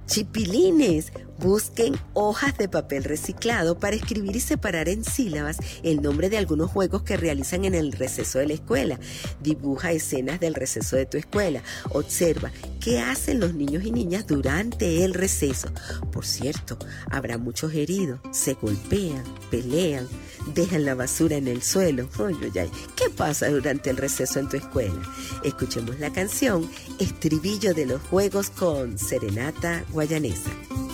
Chipilines, busquen hojas de papel reciclado para escribir y separar en sílabas el nombre de algunos juegos que realizan en el receso de la escuela. Dibuja escenas del receso de tu escuela. Observa qué hacen los niños y niñas durante el receso. Por cierto, habrá muchos heridos, se golpean, pelean, dejan la basura en el suelo. ¿Qué pasa durante el receso en tu escuela? Escuchemos la canción Estribillo de los Juegos con Serenata Guayanesa.